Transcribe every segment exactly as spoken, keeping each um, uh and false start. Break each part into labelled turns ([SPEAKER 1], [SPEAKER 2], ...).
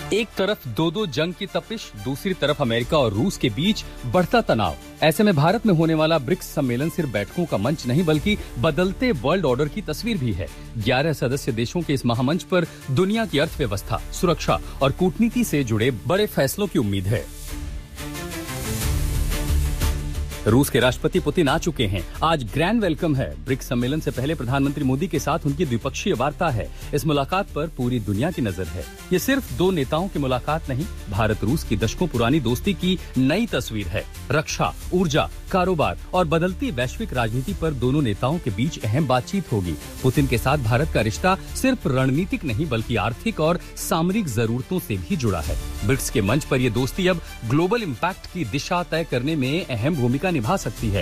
[SPEAKER 1] एक तरफ दो दो जंग की तपिश, दूसरी तरफ अमेरिका और रूस के बीच बढ़ता तनाव। ऐसे में भारत में होने वाला ब्रिक्स सम्मेलन सिर्फ बैठकों का मंच नहीं बल्कि बदलते वर्ल्ड ऑर्डर की तस्वीर भी है। ग्यारह सदस्य देशों के इस महामंच पर दुनिया की अर्थव्यवस्था, सुरक्षा और कूटनीति से जुड़े बड़े फैसलों की उम्मीद है। रूस के राष्ट्रपति पुतिन आ चुके हैं। आज ग्रैंड वेलकम है। ब्रिक्स सम्मेलन से पहले प्रधानमंत्री मोदी के साथ उनकी द्विपक्षीय वार्ता है। इस मुलाकात पर पूरी दुनिया की नजर है। ये सिर्फ दो नेताओं की मुलाकात नहीं, भारत रूस की दशकों पुरानी दोस्ती की नई तस्वीर है। रक्षा, ऊर्जा, कारोबार और बदलती वैश्विक राजनीति पर दोनों नेताओं के बीच अहम बातचीत होगी। पुतिन के साथ भारत का रिश्ता सिर्फ रणनीतिक नहीं बल्कि आर्थिक और सामरिक जरूरतों से भी जुड़ा है। ब्रिक्स के मंच पर यह दोस्ती अब ग्लोबल इम्पैक्ट की दिशा तय करने में अहम भूमिका निभा सकती है।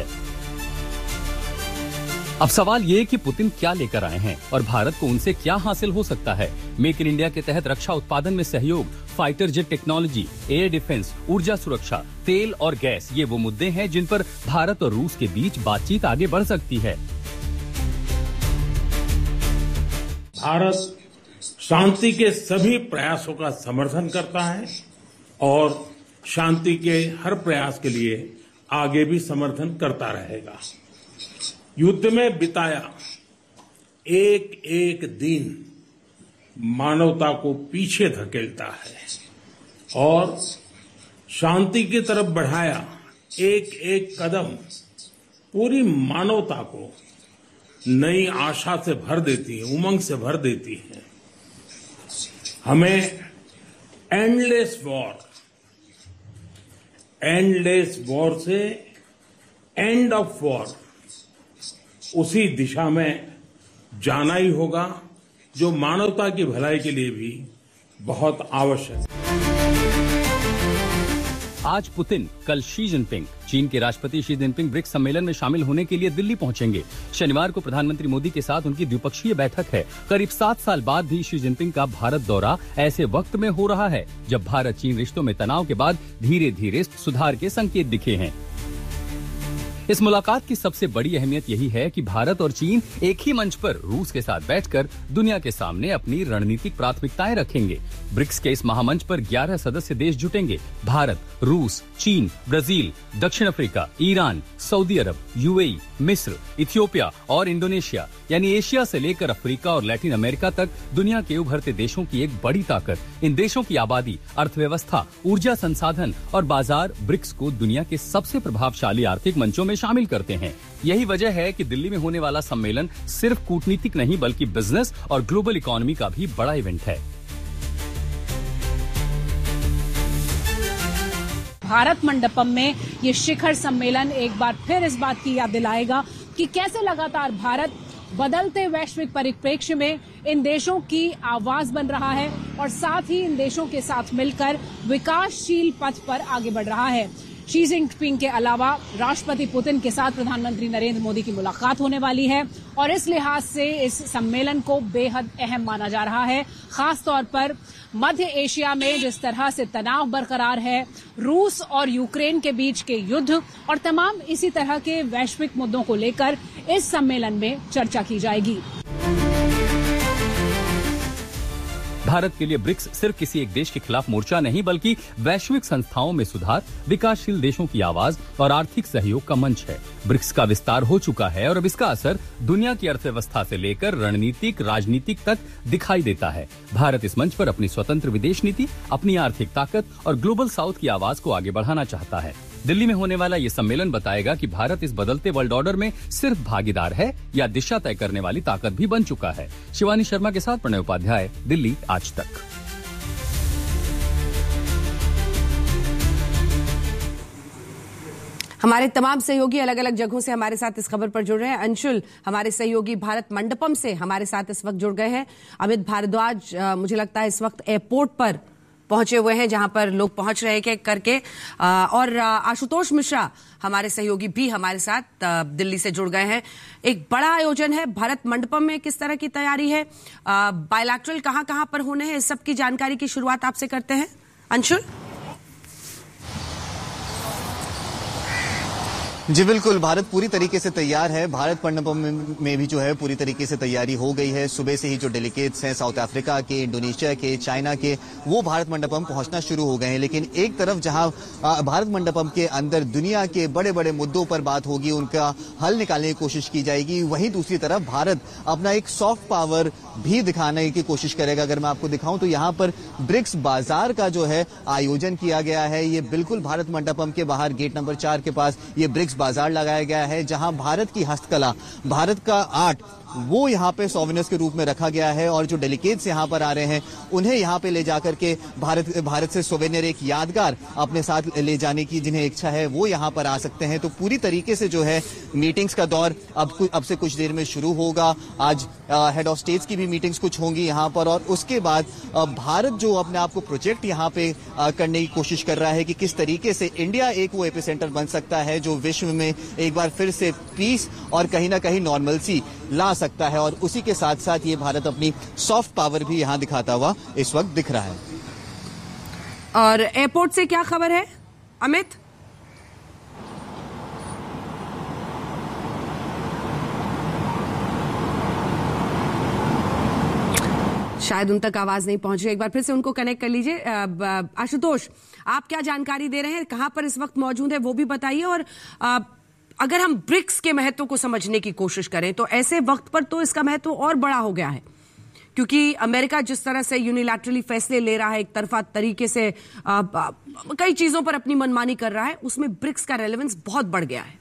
[SPEAKER 1] अब सवाल ये कि पुतिन क्या लेकर आए हैं और भारत को उनसे क्या हासिल हो सकता है। मेक इन इंडिया के तहत रक्षा उत्पादन में सहयोग, fighter jet technology, air defence, ऊर्जा सुरक्षा, तेल और गैस, ये वो मुद्दे हैं जिन पर भारत और रूस के बीच बातचीत आगे बढ़ सकती है।
[SPEAKER 2] भारत शांति के सभी प्रयासों का समर्थन करता है और शांति के हर प्रयास के लिए आगे भी समर्थन करता रहेगा। युद्ध में बिताया एक एक दिन मानवता को पीछे धकेलता है और शांति की तरफ बढ़ाया एक एक कदम पूरी मानवता को नई आशा से भर देती है, उमंग से भर देती है। हमें एंडलेस वॉर एंडलेस वॉर से एंड ऑफ वॉर, उसी दिशा में जाना ही होगा जो मानवता की भलाई के लिए भी बहुत आवश्यक है।
[SPEAKER 1] आज पुतिन, कल शी जिनपिंग। चीन के राष्ट्रपति शी जिनपिंग ब्रिक्स सम्मेलन में शामिल होने के लिए दिल्ली पहुंचेंगे। शनिवार को प्रधानमंत्री मोदी के साथ उनकी द्विपक्षीय बैठक है। करीब सात साल बाद भी शी जिनपिंग का भारत दौरा ऐसे वक्त में हो रहा है जब भारत चीन रिश्तों में तनाव के बाद धीरे धीरे सुधार के संकेत दिखे हैं। इस मुलाकात की सबसे बड़ी अहमियत यही है कि भारत और चीन एक ही मंच पर रूस के साथ बैठकर दुनिया के सामने अपनी रणनीतिक प्राथमिकताएं रखेंगे। ब्रिक्स के इस महामंच पर ग्यारह सदस्य देश जुटेंगे। भारत, रूस, चीन, ब्राजील, दक्षिण अफ्रीका, ईरान, सऊदी अरब, यूएई, मिस्र, इथियोपिया और इंडोनेशिया, यानी एशिया से लेकर अफ्रीका और लैटिन अमेरिका तक दुनिया के उभरते देशों की एक बड़ी ताकत। इन देशों की आबादी, अर्थव्यवस्था, ऊर्जा संसाधन और बाजार ब्रिक्स को दुनिया के सबसे प्रभावशाली आर्थिक मंचों में शामिल करते हैं। यही वजह है कि दिल्ली में होने वाला सम्मेलन सिर्फ कूटनीतिक नहीं बल्कि बिजनेस और ग्लोबल इकोनॉमी का भी बड़ा इवेंट है।
[SPEAKER 3] भारत मंडपम में ये शिखर सम्मेलन एक बार फिर इस बात की याद दिलाएगा कि कैसे लगातार भारत बदलते वैश्विक परिप्रेक्ष्य में इन देशों की आवाज बन रहा है और साथ ही इन देशों के साथ मिलकर विकासशील पथ पर आगे बढ़ रहा है। शी जिनपिंग के अलावा राष्ट्रपति पुतिन के साथ प्रधानमंत्री नरेंद्र मोदी की मुलाकात होने वाली है और इस लिहाज से इस सम्मेलन को बेहद अहम माना जा रहा है। खास तौर पर मध्य एशिया में जिस तरह से तनाव बरकरार है, रूस और यूक्रेन के बीच के युद्ध और तमाम इसी तरह के वैश्विक मुद्दों को लेकर इस सम्मेलन में चर्चा की जाएगी।
[SPEAKER 1] भारत के लिए ब्रिक्स सिर्फ किसी एक देश के खिलाफ मोर्चा नहीं बल्कि वैश्विक संस्थाओं में सुधार, विकासशील देशों की आवाज और आर्थिक सहयोग का मंच है। ब्रिक्स का विस्तार हो चुका है और अब इसका असर दुनिया की अर्थव्यवस्था से लेकर रणनीतिक, राजनीतिक तक दिखाई देता है। भारत इस मंच पर अपनी स्वतंत्र विदेश नीति, अपनी आर्थिक ताकत और ग्लोबल साउथ की आवाज को आगे बढ़ाना चाहता है। दिल्ली में होने वाला ये सम्मेलन बताएगा कि भारत इस बदलते वर्ल्ड ऑर्डर में सिर्फ भागीदार है या दिशा तय करने वाली ताकत भी बन चुका है। शिवानी शर्मा के साथ प्रणय उपाध्याय, दिल्ली आज तक।
[SPEAKER 4] हमारे तमाम सहयोगी अलग अलग जगहों से हमारे साथ इस खबर पर जुड़ रहे हैं। अंशुल, हमारे सहयोगी भारत मंडपम से हमारे साथ इस वक्त जुड़ गए हैं। अमित भारद्वाज मुझे लगता है इस वक्त एयरपोर्ट पर पहुंचे हुए हैं जहां पर लोग पहुंच रहे हैं करके, और आशुतोष मिश्रा हमारे सहयोगी भी हमारे साथ दिल्ली से जुड़ गए हैं। एक बड़ा आयोजन है भारत मंडपम में, किस तरह की तैयारी है, बायलैटरल कहां कहां पर होने हैं, इस सब की जानकारी की शुरुआत आपसे करते हैं अंशुल।
[SPEAKER 5] जी बिल्कुल, भारत पूरी तरीके से तैयार है। भारत मंडपम में भी जो है पूरी तरीके से तैयारी हो गई है। सुबह से ही जो डेलीगेट्स हैं साउथ अफ्रीका के, इंडोनेशिया के, चाइना के, वो भारत मंडपम पहुंचना शुरू हो गए हैं। लेकिन एक तरफ जहां भारत मंडपम के अंदर दुनिया के बड़े बड़े मुद्दों पर बात होगी, उनका हल निकालने की कोशिश की जाएगी, वहीं दूसरी तरफ भारत अपना एक सॉफ्ट पावर भी दिखाने की कोशिश करेगा। अगर मैं आपको दिखाऊं तो यहाँ पर ब्रिक्स बाजार का जो है आयोजन किया गया है। ये बिल्कुल भारत मंडपम के बाहर गेट नंबर चार के पास ये ब्रिक्स बाजार लगाया गया है, जहां भारत की हस्तकला, भारत का आर्ट, वो यहाँ पे सोवेनियर्स के रूप में रखा गया है। और जो डेलीगेट्स यहाँ पर आ रहे हैं उन्हें यहाँ पे ले जाकर के भारत भारत से सोवेनियर, एक यादगार अपने साथ ले जाने की जिन्हें इच्छा है वो यहाँ पर आ सकते हैं। तो पूरी तरीके से जो है मीटिंग्स का दौर अब अब से कुछ देर में शुरू होगा। आज हेड ऑफ स्टेट्स की भी मीटिंग्स कुछ होंगी यहाँ पर, और उसके बाद आ, भारत जो अपने आप को प्रोजेक्ट यहाँ पे आ, करने की कोशिश कर रहा है कि किस तरीके से इंडिया एक वो एपिसेंटर बन सकता है जो विश्व में एक बार फिर से पीस और कहीं ना कहीं नॉर्मलसी ला सकता है। और उसी के साथ साथ ये भारत अपनी सॉफ्ट पावर भी यहां दिखाता हुआ इस वक्त दिख रहा है।
[SPEAKER 4] और एयरपोर्ट से क्या खबर है अमित? शायद उन तक आवाज नहीं पहुंच रही, एक बार फिर से उनको कनेक्ट कर लीजिए। आशुतोष, आप क्या जानकारी दे रहे हैं, कहां पर इस वक्त मौजूद है वो भी बताइए। और आ, अगर हम ब्रिक्स के महत्व को समझने की कोशिश करें तो ऐसे वक्त पर तो इसका महत्व और बड़ा हो गया है, क्योंकि अमेरिका जिस तरह से यूनिलैटरली फैसले ले रहा है, एक तरफा तरीके से आ, आ, कई चीजों पर अपनी मनमानी कर रहा है, उसमें ब्रिक्स का रेलेवेंस बहुत बढ़ गया है।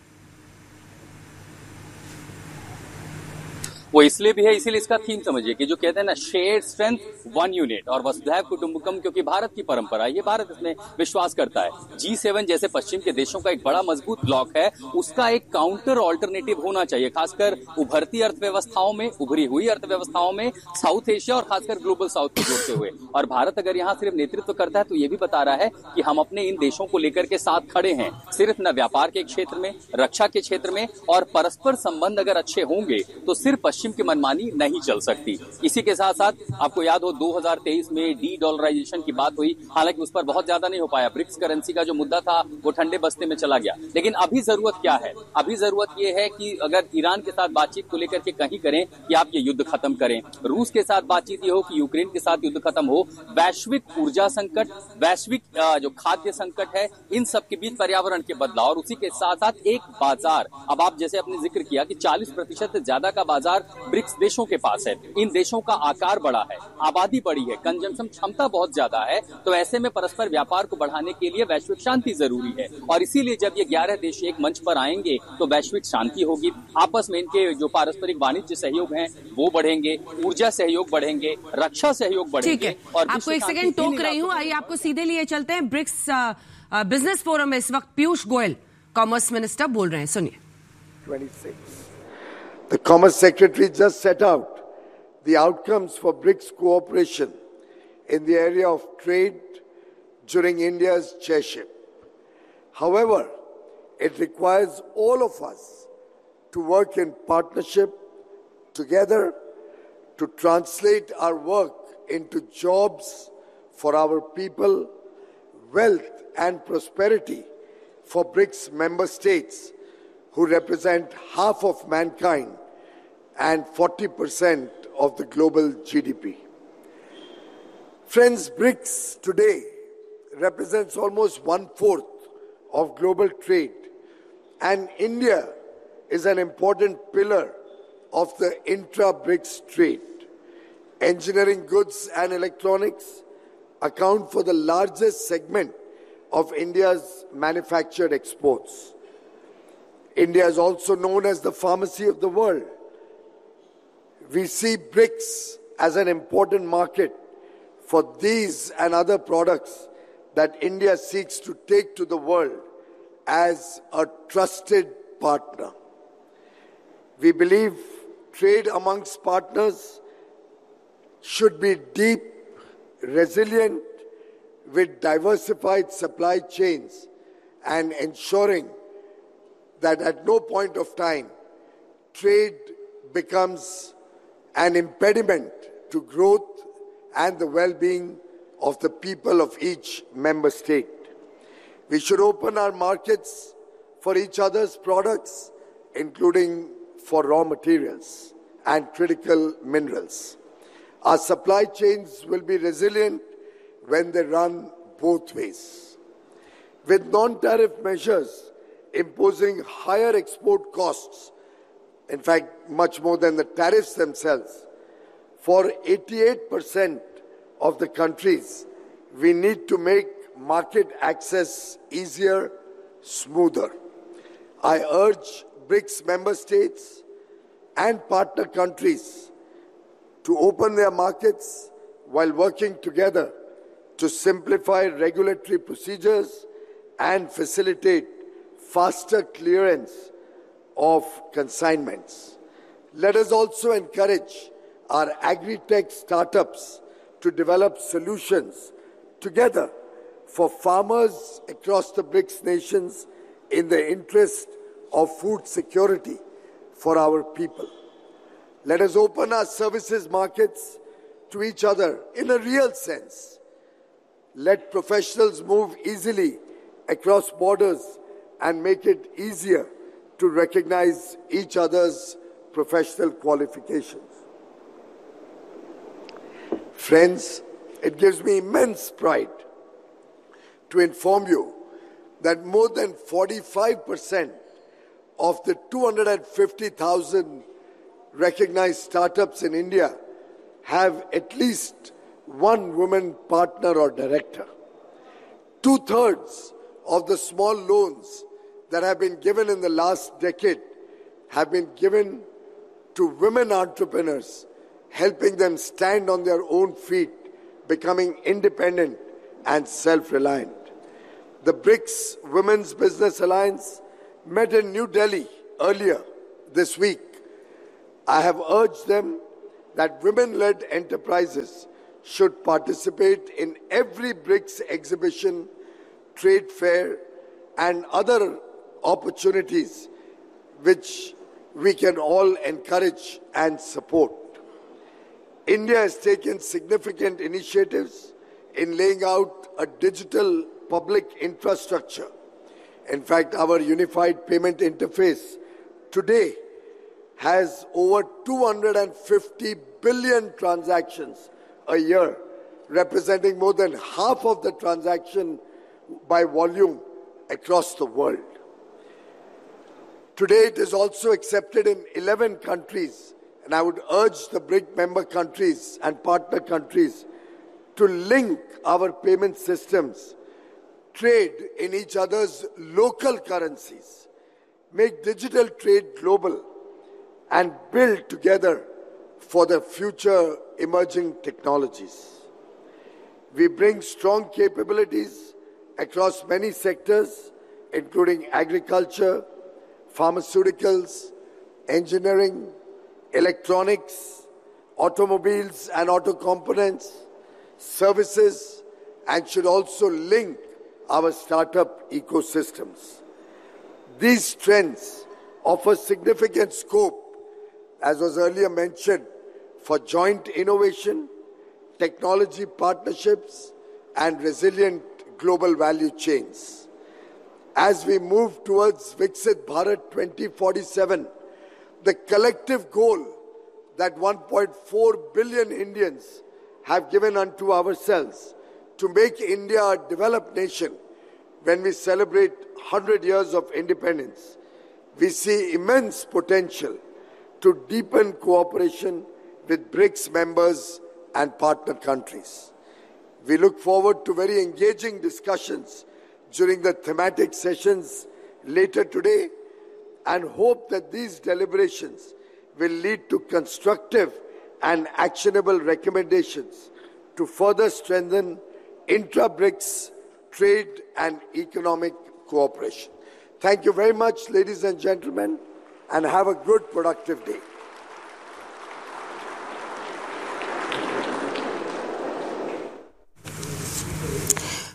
[SPEAKER 1] वो इसलिए भी है, इसीलिए इसका थीम समझिए कि जो कहते हैं ना, शेयर्ड स्ट्रेंथ वन यूनिट और वसुधैव कुटुंबकम, क्योंकि भारत की परंपरा, ये भारत इसमें विश्वास करता है। जी सेवन जैसे पश्चिम के देशों का एक बड़ा मजबूत ब्लॉक है, उसका एक काउंटर ऑल्टरनेटिव होना चाहिए, खासकर उभरती अर्थव्यवस्थाओं में, उभरी हुई अर्थव्यवस्थाओं में, साउथ एशिया और खासकर ग्लोबल साउथ को जोड़ते हुए। और भारत अगर यहाँ सिर्फ नेतृत्व करता है तो ये भी बता रहा है कि हम अपने इन देशों को लेकर के साथ खड़े हैं, सिर्फ न व्यापार के क्षेत्र में, रक्षा के क्षेत्र में, और परस्पर संबंध अगर अच्छे होंगे तो सिर्फ पश्चिम की मनमानी नहीं चल सकती। इसी के साथ साथ आपको याद हो दो हज़ार तेईस में डी डॉलराइजेशन की बात हुई, हालांकि उस पर बहुत ज्यादा नहीं हो पाया, ब्रिक्स करेंसी का जो मुद्दा था वो ठंडे बस्ते में चला गया। लेकिन अभी जरूरत क्या है? अभी जरूरत ये है कि अगर ईरान के साथ बातचीत को लेकर के कहीं करें कि आप ये युद्ध खत्म करें, रूस के साथ बातचीत ये हो कि यूक्रेन के साथ युद्ध खत्म हो, वैश्विक ऊर्जा संकट, वैश्विक जो खाद्य संकट है, इन सब के बीच पर्यावरण के बदलाव, और उसी के साथ साथ एक बाजार। अब आप जैसे आपने जिक्र किया कि चालीस प्रतिशत से ज्यादा का बाजार ब्रिक्स देशों के पास है। इन देशों का आकार बड़ा है, आबादी बड़ी है, कंजम्पशन क्षमता बहुत ज्यादा है, तो ऐसे में परस्पर व्यापार को बढ़ाने के लिए वैश्विक शांति जरूरी है। और इसीलिए जब ये ग्यारह देश एक मंच पर आएंगे तो वैश्विक शांति होगी, आपस में इनके जो पारस्परिक वाणिज्य सहयोग हैं वो बढ़ेंगे, ऊर्जा सहयोग बढ़ेंगे, रक्षा सहयोग बढ़ेंगे।
[SPEAKER 4] और आपको एक सेकंड टोक रही हूँ, आइए आपको सीधे लिए चलते हैं। ब्रिक्स बिजनेस फोरम में इस वक्त पीयूष गोयल, कॉमर्स मिनिस्टर, बोल रहे हैं, सुनिए।
[SPEAKER 6] The Commerce Secretary just set out the outcomes for BRICS cooperation in the area of trade during India's chairship. However, it requires all of us to work in partnership together to translate our work into jobs for our people, wealth and prosperity for BRICS member states who represent half of mankind and forty percent of the global G D P. Friends, BRICS today represents almost one-fourth of global trade, and India is an important pillar of the intra-BRICS trade. Engineering goods and electronics account for the largest segment of India's manufactured exports. India is also known as the pharmacy of the world. We see BRICS as an important market for these and other products that India seeks to take to the world as a trusted partner. We believe trade amongst partners should be deep, resilient, with diversified supply chains, and ensuring that at no point of time trade becomes an impediment to growth and the well-being of the people of each member state. We should open our markets for each other's products, including for raw materials and critical minerals. Our supply chains will be resilient when they run both ways. With non-tariff measures imposing higher export costs, in fact, much more than the tariffs themselves, for eighty-eight percent of the countries, we need to make market access easier, smoother. I urge BRICS member states and partner countries to open their markets while working together to simplify regulatory procedures and facilitate faster clearance of consignments. Let us also encourage our agri-tech startups to develop solutions together for farmers across the BRICS nations in the interest of food security for our people. Let us open our services markets to each other in a real sense. Let professionals move easily across borders and make it easier to recognize each other's professional qualifications. Friends, it gives me immense pride to inform you that more than forty-five percent of the two hundred fifty thousand recognized startups in India have at least one woman partner or director. Two-thirds of the small loans that have been given in the last decade have been given to women entrepreneurs, helping them stand on their own feet, becoming independent and self-reliant. The BRICS Women's Business Alliance met in New Delhi earlier this week. I have urged them that women-led enterprises should participate in every BRICS exhibition, trade fair, and other opportunities which we can all encourage and support. India has taken significant initiatives in laying out a digital public infrastructure. In fact, our unified payment interface today has over two hundred fifty billion transactions a year, representing more than half of the transaction by volume across the world. Today, it is also accepted in eleven countries, and I would urge the BRIC member countries and partner countries to link our payment systems, trade in each other's local currencies, make digital trade global, and build together for the future emerging technologies. We bring strong capabilities across many sectors, including agriculture, pharmaceuticals, engineering, electronics, automobiles and auto components, services, and should also link our startup ecosystems. These strengths offer significant scope, as was earlier mentioned, for joint innovation, technology partnerships, and resilient global value chains. As we move towards Viksit Bharat twenty forty-seven, the collective goal that one point four billion Indians have given unto ourselves to make India a developed nation when we celebrate one hundred years of independence, we see immense potential to deepen cooperation with BRICS members and partner countries. We look forward to very engaging discussions during the thematic sessions later today and hope that these deliberations will lead to constructive and actionable recommendations to further strengthen intra-BRICS trade and economic cooperation. Thank you very much, ladies and gentlemen, and have a good, productive day.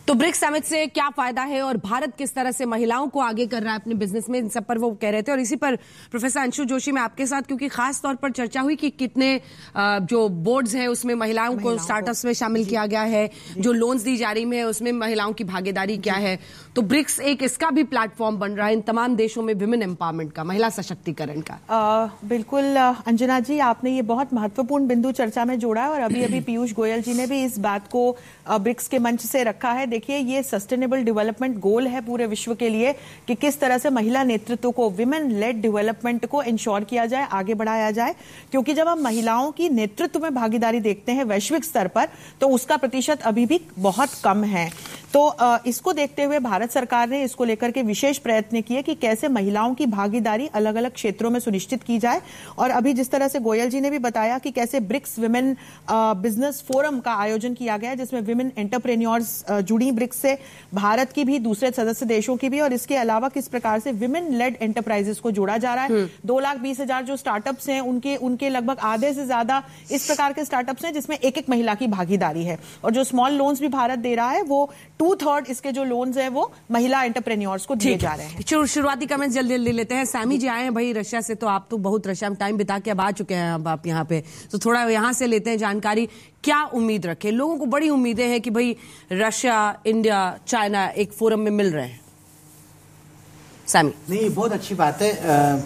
[SPEAKER 4] तो BRICS summit से क्या फायदा है और भारत किस तरह से महिलाओं को आगे कर रहा है अपने बिजनेस में, इन सब पर वो कह रहे थे। और इसी पर प्रोफेसर अंशु जोशी मैं आपके साथ, क्योंकि खास तौर पर चर्चा हुई कि कितने जो बोर्ड्स हैं उसमें महिलाओं, महिलाओं को स्टार्टअप्स में शामिल किया गया है, जो लोन्स दी जा रही है उसमें महिलाओं की भागीदारी क्या है। तो ब्रिक्स एक इसका भी प्लेटफॉर्म बन रहा है इन तमाम देशों में विमेन एम्पावरमेंट का, महिला सशक्तिकरण का।
[SPEAKER 7] आ, बिल्कुल अंजना जी, आपने ये बहुत महत्वपूर्ण बिंदु चर्चा में जोड़ा है और अभी अभी पीयूष गोयल जी ने भी इस बात को ब्रिक्स के मंच से रखा है। देखिए, ये सस्टेनेबल डेवलपमेंट गोल है पूरे विश्व के लिए कि किस तरह से महिला नेतृत्व को, विमेन लेड डेवलपमेंट को इंश्योर किया जाए, आगे बढ़ाया जाए। क्योंकि जब हम महिलाओं की नेतृत्व में भागीदारी देखते हैं वैश्विक स्तर पर, तो उसका प्रतिशत अभी भी बहुत कम है। तो इसको देखते हुए भारत सरकार ने इसको लेकर के विशेष प्रयत्न किए कि कैसे महिलाओं की भागीदारी अलग अलग क्षेत्रों में सुनिश्चित की जाए। और अभी जिस तरह से गोयल जी ने भी बताया कि कैसे ब्रिक्स विमेन बिजनेस फोरम का आयोजन किया गया, जिसमें विमेन एंटरप्रेन्योर्स जुड़ी ब्रिक्स से, भारत की भी, दूसरे सदस्य देशों की भी, और इसके अलावा किस प्रकार से विमेन लेड एंटरप्राइजेस को जोड़ा जा रहा है। दो लाख बीस हजार जो स्टार्टअप्स हैं उनके उनके लगभग आधे से ज्यादा इस प्रकार के स्टार्टअप्स हैं जिसमें एक एक महिला की भागीदारी है। और जो स्मॉल लोन्स भी भारत दे रहा है, वो टू थर्ड इसके जो लोन्स हैं वो महिला एंटरप्रेन्योर्स को दिए जा रहे हैं।
[SPEAKER 4] शुरुआती कमेंट्स जल्दी जल्दी लेते हैं। सैमी जी आए हैं भाई रशिया से, तो आप तो बहुत रशिया में टाइम बिता के अब आ चुके हैं, अब आप यहाँ पे, तो थोड़ा यहाँ से लेते हैं जानकारी। क्या उम्मीद रखें? लोगों को बड़ी उम्मीदें हैं कि भाई रशिया, इंडिया, चाइना एक फोरम में मिल रहे हैं। सैमी।
[SPEAKER 8] नहीं, बहुत अच्छी बात है। आ,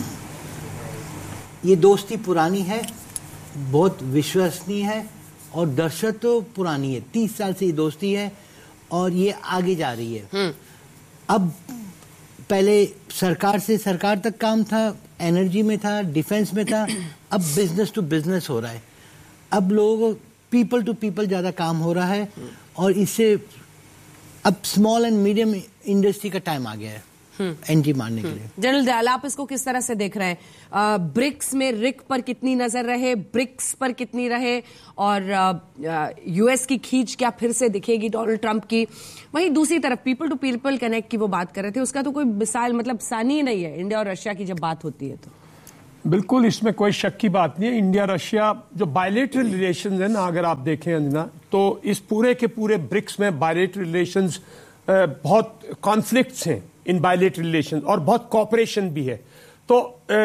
[SPEAKER 8] ये दोस्ती पुरानी है, बहुत विश्वसनीय है और दर्शक तो पुरानी है। तीस साल से ये दोस्ती है और ये आगे जा रही है। अब पहले सरकार से सरकार तक काम था, एनर्जी में था, डिफेंस में था, अब बिजनेस टू बिजनेस हो रहा है। अब लोग पीपल टू पीपल ज्यादा काम हो रहा है और इससे अब स्मॉल एंड मीडियम इंडस्ट्री का टाइम आ गया है एंट्री मारने के लिए।
[SPEAKER 4] जनरल दयाल, आप इसको किस तरह से देख रहे हैं? आ, ब्रिक्स में रिक पर कितनी नजर रहे, ब्रिक्स पर कितनी रहे, और यूएस की खींच क्या फिर से दिखेगी डोनाल्ड ट्रंप की? वहीं दूसरी तरफ पीपल टू पीपल कनेक्ट की वो बात कर रहे थे, उसका तो कोई मिसाल मतलब सानी नहीं है इंडिया और रशिया की जब बात होती है तो।
[SPEAKER 9] बिल्कुल, इसमें कोई शक की बात नहीं है। इंडिया रशिया जो बायलेटरल रिलेशंस है ना, अगर आप देखें अंजना, तो इस पूरे के पूरे ब्रिक्स में बायलेटरल रिलेशंस बहुत कॉन्फ्लिक्ट्स हैं इन बायलेटरल रिलेशन और बहुत कॉपरेशन भी है। तो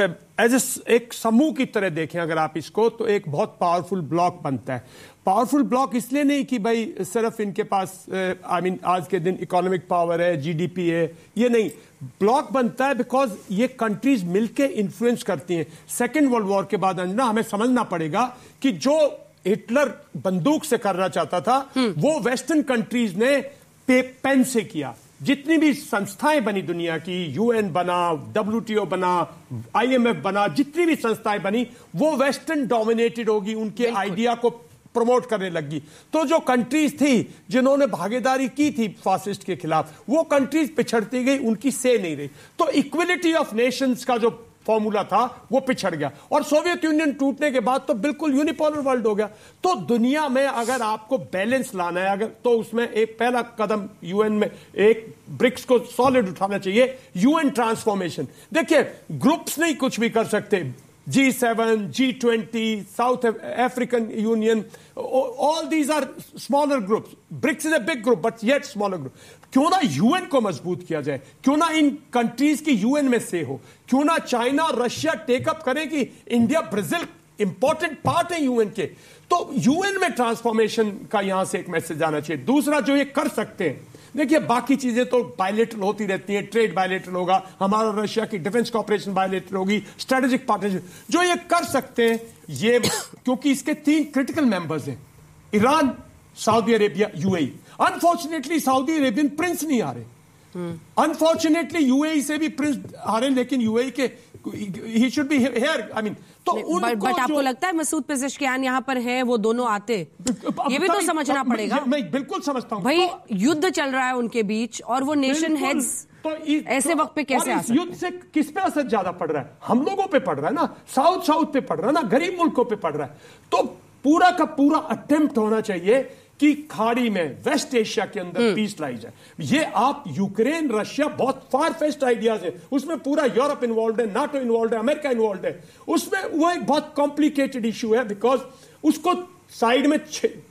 [SPEAKER 9] एज एक समूह की तरह देखें अगर आप इसको, तो एक बहुत पावरफुल ब्लॉक बनता है। पावरफुल ब्लॉक इसलिए नहीं कि भाई सिर्फ इनके पास आई मीन आज के दिन इकोनॉमिक पावर है, जीडीपी है, ये नहीं। ब्लॉक बनता है बिकॉज ये कंट्रीज मिलके इन्फ्लुएंस करती हैं। सेकेंड वर्ल्ड वॉर के बाद अंजना हमें समझना पड़ेगा कि जो हिटलर बंदूक से करना चाहता था वो वेस्टर्न कंट्रीज ने पेन से किया। जितनी भी संस्थाएं बनी दुनिया की, यूएन बना, डब्ल्यूटीओ बना, आईएमएफ बना, जितनी भी संस्थाएं बनी वो वेस्टर्न डोमिनेटेड होगी, उनके आइडिया को प्रमोट करने लगी। तो जो कंट्रीज थी जिन्होंने भागीदारी की थी फासिस्ट के खिलाफ, वो कंट्रीज पिछड़ती गई, उनकी से नहीं रही। तो इक्वलिटी ऑफ नेशंस का जो फॉर्मूला था वो पिछड़ गया और सोवियत यूनियन टूटने के बाद तो बिल्कुल यूनिपोलर वर्ल्ड हो गया। तो दुनिया में अगर आपको बैलेंस लाना है अगर, तो उसमें एक पहला कदम यूएन में एक ब्रिक्स को सॉलिड उठाना चाहिए, यूएन ट्रांसफॉर्मेशन। देखिए, ग्रुप्स नहीं कुछ भी कर सकते, जी seven, G twenty, south African union, all these are smaller groups. BRICS is a big group but yet smaller group. क्यों ना यूएन को मजबूत किया जाए, क्यों ना इन कंट्रीज की यूएन में से हो, क्यों ना चाइना और रशिया टेकअप करें कि इंडिया, ब्राजील इंपॉर्टेंट पार्ट है यूएन के। तो यूएन में ट्रांसफॉर्मेशन का यहां से एक मैसेज आना चाहिए। दूसरा जो ये कर सकते हैं, देखिए बाकी चीजें तो बायलेटरल होती रहती हैं, ट्रेड बायलेटरल होगा, हमारा रशिया की डिफेंस कॉपरेशन बायलेटरल होगी, स्ट्रेटेजिक पार्टनरशिप। जो ये कर सकते हैं ये, क्योंकि इसके तीन क्रिटिकल मेंबर्स हैं, Iran, Saudi Arabia, UAE. Unfortunately Saudi Arabian Prince नहीं आ रहे, अनफॉर्चुनेटली यूएई से भी प्रिंस आ रहे, लेकिन यूएई के he should be here, I mean. तो
[SPEAKER 4] बट, बट आपको लगता है मसूद पेज़ेश्कियान यहाँ पर है, वो दोनों आते? ये भी तो समझना पड़ेगा।
[SPEAKER 9] मैं बिल्कुल समझता हूँ
[SPEAKER 4] भाई, युद्ध चल रहा है उनके बीच और वो नेशन हेड्स तो ऐसे वक्त पे कैसे आ सकते?
[SPEAKER 9] युद्ध से किस पे असर ज्यादा पड़ रहा है? हम लोगों पे पड़ रहा है ना, साउथ साउथ पे पड़ रहा है ना, गरीब मुल्कों पे पड़ रहा है। तो पूरा का पूरा अटेम्प्ट होना चाहिए कि खाड़ी में, वेस्ट एशिया के अंदर पीस लाई जाए। ये आप यूक्रेन, रशिया, बहुत फार फेस्ट आइडियाज है, उसमें पूरा यूरोप इन्वॉल्व है, नाटो इन्वॉल्व है, अमेरिका इन्वॉल्व है, उसमें वो एक बहुत कॉम्प्लिकेटेड इशू है बिकॉज उसको साइड में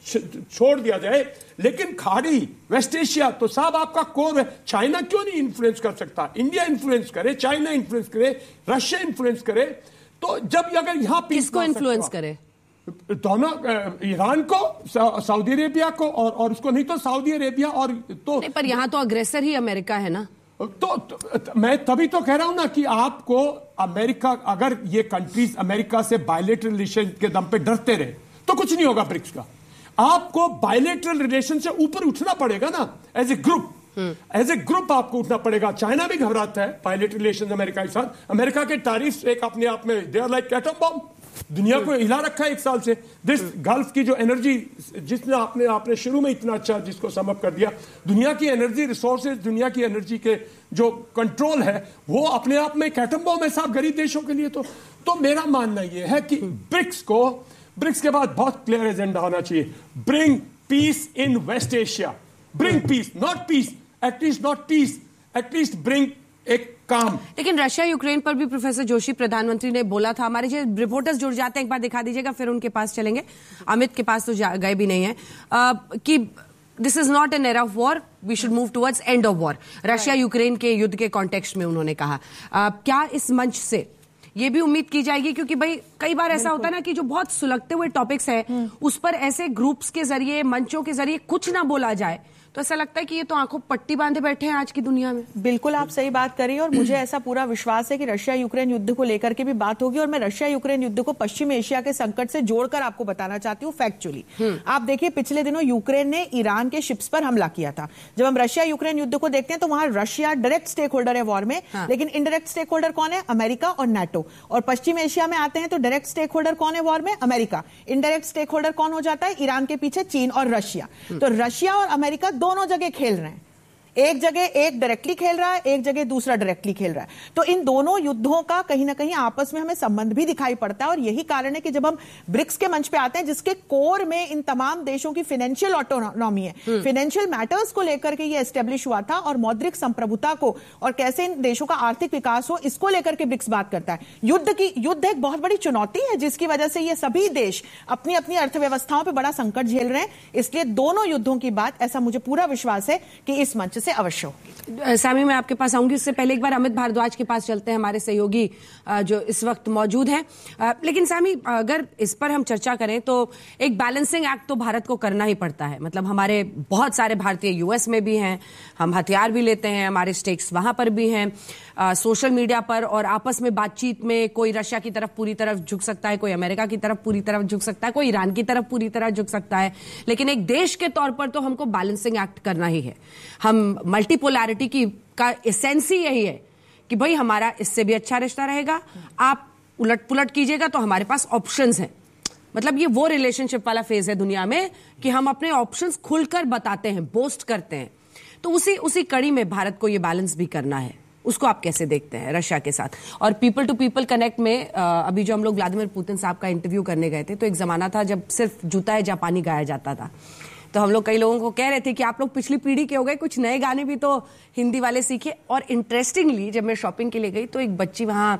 [SPEAKER 9] छोड़ दिया जाए, लेकिन खाड़ी, वेस्ट एशिया तो साहब आपका कोर है। चाइना क्यों नहीं इन्फ्लुएंस कर सकता? इंडिया इन्फ्लुएंस करे, चाइना इन्फ्लुएंस करे, रशिया इन्फ्लुएंस करे। तो जब अगर यहां
[SPEAKER 4] किसको इन्फ्लुएंस करे?
[SPEAKER 9] दोनों, ईरान को, सऊदी अरेबिया को, और और उसको नहीं तो सऊदी अरेबिया और तो
[SPEAKER 4] नहीं, पर यहां तो अग्रेसर ही अमेरिका है ना।
[SPEAKER 9] तो, तो मैं तभी तो कह रहा हूं ना कि आपको अमेरिका, अगर ये कंट्रीज अमेरिका से बायलेटरल रिलेशन के दम पे डरते रहे तो कुछ नहीं होगा ब्रिक्स का। आपको बायलेटरल रिलेशन से ऊपर उठना पड़ेगा ना, as a group, as a group आपको उठना पड़ेगा। चाइना भी घबराता है बायलेटरल रिलेशन अमेरिका के साथ। अमेरिका के तारीफ एक अपने आप में, they are like atom bomb, दुनिया को हिला रखा है एक साल से। दिस गल्फ की जो एनर्जी, जिसने आपने आपने शुरू में इतना अच्छा जिसको समअप कर दिया, दुनिया की एनर्जी रिसोर्सेज, दुनिया की एनर्जी के जो कंट्रोल है वो अपने आप में एक एटम बॉम्ब है साहब गरीब देशों के लिए। तो तो मेरा मानना यह है कि ब्रिक्स को, ब्रिक्स के बाद बहुत क्लियर एजेंडा होना चाहिए। Bring peace in waste Asia, bring peace, not piece, at least not piece, at least bring एक काम।
[SPEAKER 4] लेकिन रशिया यूक्रेन पर भी प्रोफेसर जोशी प्रधानमंत्री ने बोला था। हमारे जो रिपोर्टर्स जुड़ जाते हैं, एक बार दिखा दीजिएगा, फिर उनके पास चलेंगे। अमित के पास तो गए भी नहीं है, आ, कि this is not an era of war, we should move towards end of war. Russia Ukraine के युद्ध के कॉन्टेक्स्ट में उन्होंने कहा। आ, क्या इस मंच से ये भी उम्मीद की जाएगी, क्योंकि भाई कई बार ऐसा होता है ना कि जो बहुत सुलगते हुए टॉपिक्स हैं उस पर ऐसे ग्रुप्स के जरिए, मंचों के जरिए कुछ ना बोला जाए तो ऐसा लगता है कि ये तो आंखों पट्टी बांधे बैठे हैं आज की दुनिया में।
[SPEAKER 7] बिल्कुल आप सही बात करिए, और मुझे ऐसा पूरा विश्वास है कि रशिया यूक्रेन युद्ध को लेकर के भी बात होगी। और मैं रशिया यूक्रेन युद्ध को पश्चिम एशिया के संकट से जोड़कर आपको बताना चाहती हूँ फैक्चुअली। आप देखिए, पिछले दिनों यूक्रेन ने ईरान के शिप्स पर हमला किया था। जब हम रशिया यूक्रेन युद्ध को देखते हैं तो वहां रशिया डायरेक्ट स्टेक होल्डर है वॉर में, हाँ। लेकिन इनडायरेक्ट स्टेक होल्डर कौन है? अमेरिका और नाटो। और पश्चिम एशिया में आते हैं तो डायरेक्ट स्टेक होल्डर कौन है वॉर में? अमेरिका। इनडायरेक्ट स्टेक होल्डर कौन हो जाता है? ईरान के पीछे चीन और रशिया। तो रशिया और अमेरिका दोनों जगह खेल रहे हैं। एक जगह एक डायरेक्टली खेल रहा है, एक जगह दूसरा डायरेक्टली खेल रहा है। तो इन दोनों युद्धों का कहीं ना कहीं आपस में हमें संबंध भी दिखाई पड़ता है। और यही कारण है कि जब हम ब्रिक्स के मंच पे आते हैं, जिसके कोर में इन तमाम देशों की फाइनेंशियल ऑटोनॉमी है, फाइनेंशियल मैटर्स को लेकर के ये एस्टेब्लिश हुआ था, और मौद्रिक संप्रभुता को और कैसे इन देशों का आर्थिक विकास हो, इसको लेकर के ब्रिक्स बात करता है। युद्ध की युद्ध एक बहुत बड़ी चुनौती है, जिसकी वजह से ये सभी देश अपनी अपनी अर्थव्यवस्थाओं पर बड़ा संकट झेल रहे हैं। इसलिए दोनों युद्धों की बात, ऐसा मुझे पूरा विश्वास है कि इस मंच से अवश्य होगी।
[SPEAKER 4] सामी, मैं आपके पास आऊंगी, उससे पहले एक बार अमित भारद्वाज के पास चलते हैं, हमारे सहयोगी जो इस वक्त मौजूद हैं। लेकिन सामी, अगर इस पर हम चर्चा करें तो एक बैलेंसिंग एक्ट तो भारत को करना ही पड़ता है। मतलब हमारे बहुत सारे भारतीय यूएस में भी हैं, हम हथियार भी लेते हैं, हमारे स्टेक्स वहां पर भी हैं। आ, सोशल मीडिया पर और आपस में बातचीत में कोई रशिया की तरफ पूरी तरफ झुक सकता है, कोई अमेरिका की तरफ पूरी तरफ झुक सकता है, कोई ईरान की तरफ पूरी तरह झुक सकता है। लेकिन एक देश के तौर पर तो हमको बैलेंसिंग एक्ट करना ही है। हम मल्टीपोलैरिटी की का एसेंस ही यही है कि भाई हमारा इससे भी अच्छा रिश्ता रहेगा, आप उलट पुलट कीजिएगा तो हमारे पास ऑप्शंस हैं। मतलब ये वो रिलेशनशिप वाला फेज है दुनिया में कि हम अपने ऑप्शंस खुलकर बताते हैं, बोस्ट करते हैं। तो उसी उसी कड़ी में भारत को ये बैलेंस भी करना है। उसको आप कैसे देखते हैं रशिया के साथ? और पीपल टू पीपल कनेक्ट में अभी जो हम लोग व्लादिमीर पुतिन साहब का इंटरव्यू करने गए थे, तो एक जमाना था जब सिर्फ जूता है जापानी गाया जाता था। तो हम लोग कई लोगों को कह रहे थे कि आप लोग पिछली पीढ़ी के हो गए, कुछ नए गाने भी तो हिंदी वाले सीखे। और इंटरेस्टिंगली जब मैं शॉपिंग के लिए गई तो एक बच्ची वहाँ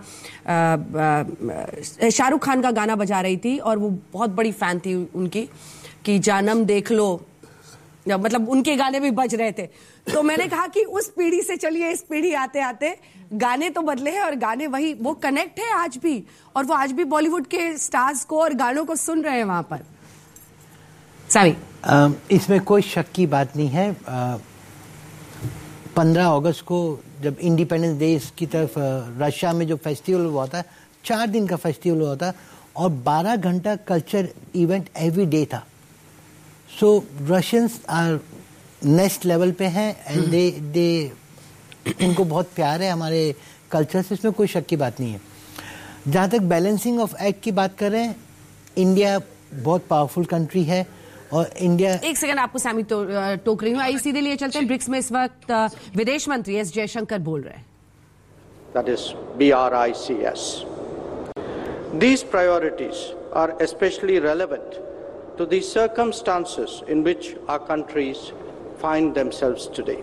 [SPEAKER 4] शाहरुख खान का गाना बजा रही थी, और वो बहुत बड़ी फैन थी उनकी, कि जानम देख लो, मतलब उनके गाने भी बज रहे थे। तो मैंने कहा कि उस पीढ़ी से चलिए इस पीढ़ी आते आते गाने तो बदले हैं, और गाने वही, वो कनेक्ट है आज भी, और वो आज भी बॉलीवुड के स्टार्स को और गानों को सुन रहे हैं वहां पर। सामी,
[SPEAKER 8] इसमें कोई शक की बात नहीं है। पंद्रह अगस्त को जब इंडिपेंडेंस डे की तरफ रशिया में जो फेस्टिवल हुआ था, चार दिन का फेस्टिवल हुआ था, और बारह घंटा कल्चर इवेंट एवरी डे था। सो रशियंस आर नेक्स्ट लेवल पे हैं, एंड दे दे उनको बहुत प्यार है हमारे कल्चर से, इसमें कोई शक की बात नहीं है। जहाँ तक बैलेंसिंग ऑफ एक्ट की बात कर रहे हैं, इंडिया बहुत पावरफुल कंट्री है, और इंडिया,
[SPEAKER 4] एक सेकंड आपको सामी तो टोक रही हूँ, आई सीधे लिए चलते हैं। ब्रिक्स में इस वक्त विदेश मंत्री एस जयशंकर बोल रहे हैं।
[SPEAKER 10] That is B R I C S. These priorities are especially relevant to the circumstances in which our countries find themselves today.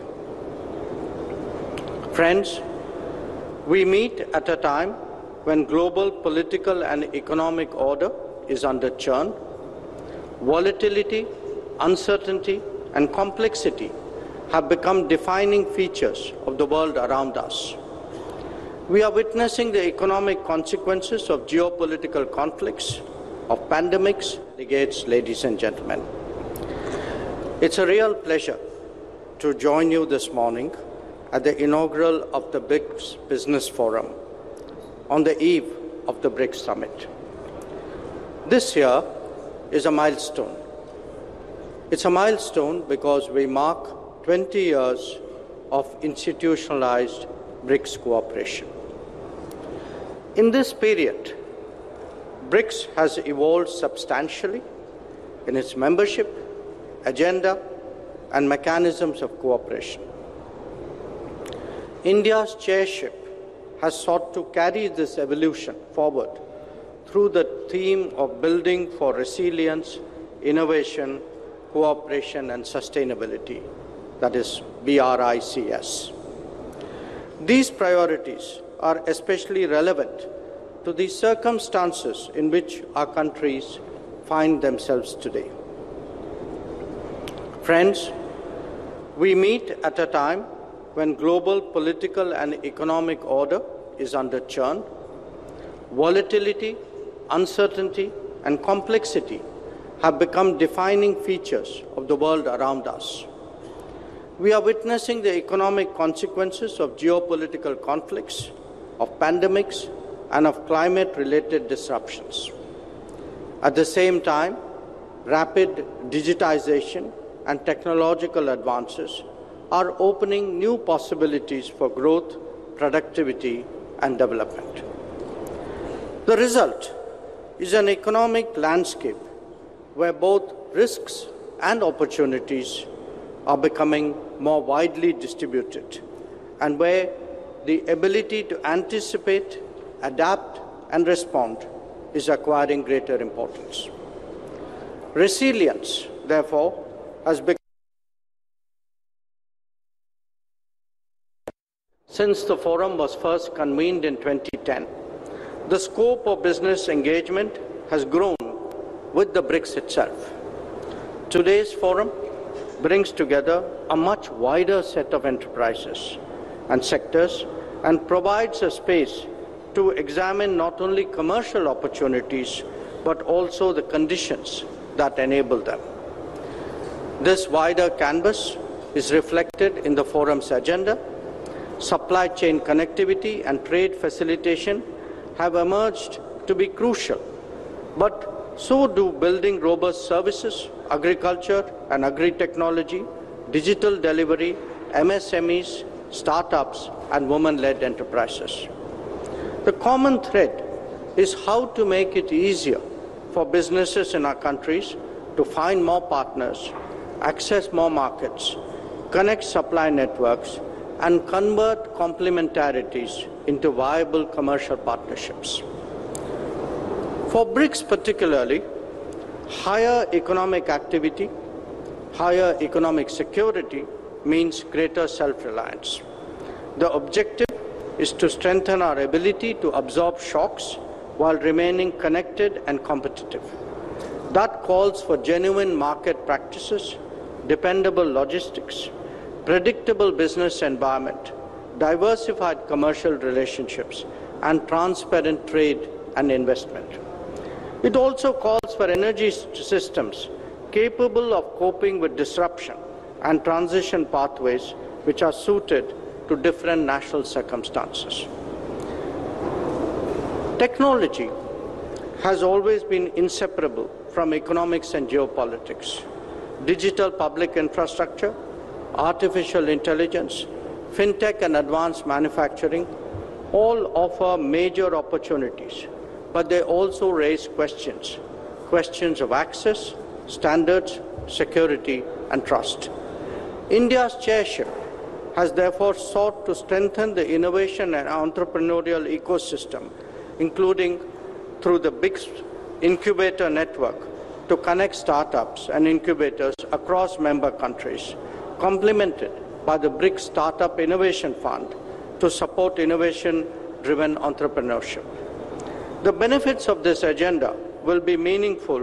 [SPEAKER 10] Friends, we meet at a time when global political and economic order is under churn, Volatility, uncertainty, and complexity have become defining features of the world around us. We are witnessing the economic consequences of geopolitical conflicts, of pandemics, delegates, ladies and gentlemen. It's a real pleasure to join you this morning at the inaugural of the BRICS Business Forum on the eve of the BRICS Summit. This year is a milestone. It's a milestone because we mark twenty years of institutionalized BRICS cooperation. In this period, BRICS has evolved substantially in its membership, agenda, and mechanisms of cooperation. India's chairship has sought to carry this evolution forward through the theme of building for resilience, innovation, cooperation, and sustainability, that is BRICS. These priorities are especially relevant to the circumstances in which our countries find themselves today. Friends, we meet at a time when global political and economic order is under churn. Volatility, uncertainty, and complexity have become defining features of the world around us. We are witnessing the economic consequences of geopolitical conflicts, of pandemics, and of climate-related disruptions. At the same time, rapid digitization and technological advances are opening new possibilities for growth, productivity, and development. The result is an economic landscape where both risks and opportunities are becoming more widely distributed, and where the ability to anticipate, adapt, and respond is acquiring greater importance. Resilience, therefore, has become since the forum was first convened in twenty ten. The scope of business engagement has grown with the BRICS itself. Today's forum brings together a much wider set of enterprises and sectors and provides a space to examine not only commercial opportunities but also the conditions that enable them. This wider canvas is reflected in the forum's agenda. Supply chain connectivity and trade facilitation have emerged to be crucial, but so do building robust services, agriculture and agri-technology, digital delivery, M S M Es, startups, and women-led enterprises. The common thread is how to make it easier for businesses in our countries to find more partners, access more markets, connect supply networks, and convert complementarities into viable commercial partnerships. For BRICS particularly, higher economic activity, higher economic security means greater self-reliance. The objective is to strengthen our ability to absorb shocks while remaining connected and competitive. That calls for genuine market practices, dependable logistics, predictable business environment, diversified commercial relationships, and transparent trade and investment. It also calls for energy systems capable of coping with disruption and transition pathways which are suited to different national circumstances. Technology has always been inseparable from economics and geopolitics. Digital public infrastructure, artificial intelligence, fintech and advanced manufacturing all offer major opportunities, but they also raise questions, questions of access, standards, security, and trust. India's chairship has therefore sought to strengthen the innovation and entrepreneurial ecosystem, including through the BRICS Incubator Network, to connect startups and incubators across member countries, complemented by the BRICS Startup Innovation Fund to support innovation-driven entrepreneurship. The benefits of this agenda will be meaningful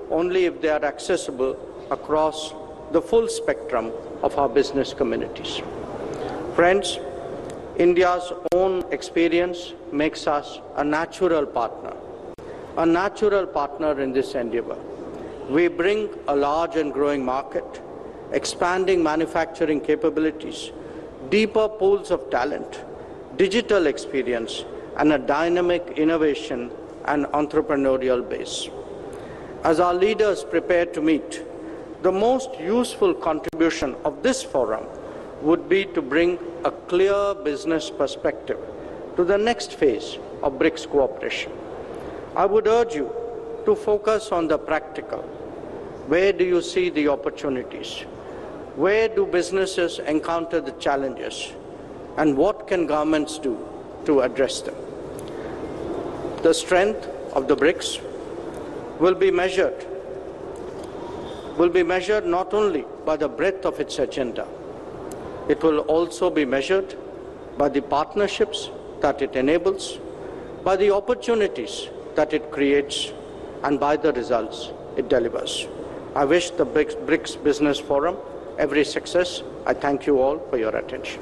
[SPEAKER 10] only if they are accessible across the full spectrum of our business communities. Friends, India's own experience makes us a natural partner, a natural partner in this endeavor. We bring a large and growing market, expanding manufacturing capabilities, deeper pools of talent, digital experience, and a dynamic innovation and entrepreneurial base. As our leaders prepare to meet, the most useful contribution of this forum would be to bring a clear business perspective to the next phase of BRICS cooperation. I would urge you to focus on the practical. Where do you see the opportunities? Where do businesses encounter the challenges? And what can governments do to address them? The strength of the BRICS will be measured, will be measured not only by the breadth of its agenda, it will also be measured by the partnerships that it enables, by the opportunities that it creates, and by the results it delivers. I wish the BRICS Business Forum every success. I thank you all for your attention.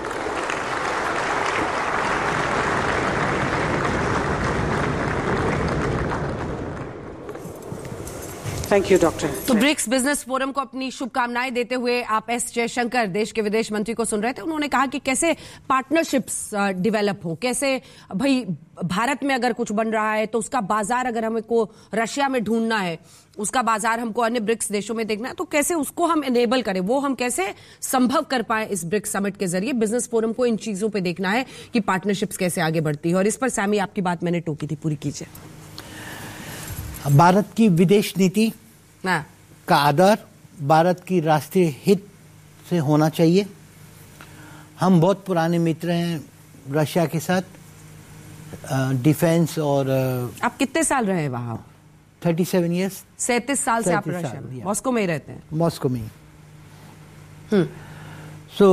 [SPEAKER 11] Thank you doctor.
[SPEAKER 4] तो BRICS business forum को अपनी शुभकामनाएं देते हुए आप S Jaishankar देश के विदेश मंत्री को सुन रहे थे। उन्होंने कहा कि कैसे पार्टनरशिप्स डेवलप हो, कैसे भाई भारत में अगर कुछ बन रहा है तो उसका बाजार अगर हमें को रशिया में ढूंढना है, उसका बाजार हमको अन्य ब्रिक्स देशों में देखना है, तो कैसे उसको हम एनेबल करें, वो हम कैसे संभव कर पाए इस ब्रिक्स समिट के जरिए। बिजनेस फोरम को इन चीजों पे देखना है कि पार्टनरशिप्स कैसे आगे बढ़ती है। और इस पर सैमी आपकी बात मैंने टोकी थी, पूरी कीजिए।
[SPEAKER 8] भारत की विदेश नीति का आधार भारत की राष्ट्रीय हित से होना चाहिए। हम बहुत पुराने मित्र हैं रशिया के साथ, डिफेंस और
[SPEAKER 4] आप कितने साल रहे वहां?
[SPEAKER 8] थर्टी सेवन ईयर्स
[SPEAKER 4] सैंतीस साल से आप रशिया में, मॉस्को में ही रहते हैं?
[SPEAKER 8] मॉस्को में। हम्म सो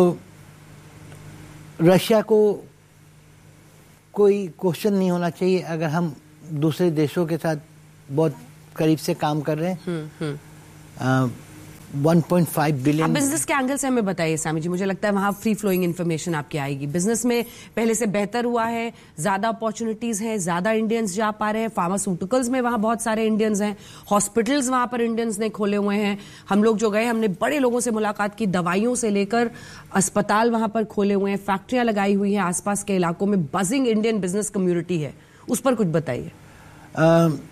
[SPEAKER 8] रशिया को कोई क्वेश्चन नहीं होना चाहिए अगर हम दूसरे देशों के साथ बहुत करीब से काम कर रहे हैं। One point five billion.
[SPEAKER 4] Business के एंगल से हमें बताइए सामी जी, मुझे लगता है वहां फ्री फ्लोइंग इन्फॉर्मेशन आपकी आएगी। बिजनेस में पहले से बेहतर हुआ है, ज्यादा अपॉर्चुनिटीज है, ज्यादा इंडियंस जा पा रहे हैं, फार्मास्यूटिकल्स में वहां बहुत सारे इंडियंस हैं, हॉस्पिटल्स वहां पर इंडियंस ने खोले हुए हैं। हम लोग जो गए हमने बड़े लोगों से मुलाकात की, दवाइयों से लेकर अस्पताल वहां पर खोले हुए हैं, फैक्ट्रियां लगाई हुई हैं आसपास के इलाकों में, बजिंग इंडियन बिजनेस कम्युनिटी है। उस पर कुछ बताइए।